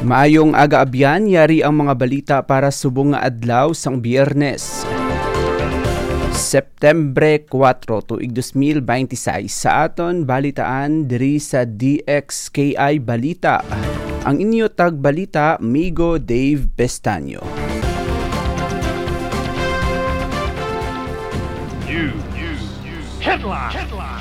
Maayong aga-abyan, yari ang mga balita para subong nga adlaw sang Biyernes. Septembre 4, tuig 2026, sa aton balitaan diri sa DXKI Balita. Ang inyo tagbalita, Migo Dave Pestaño. Headline.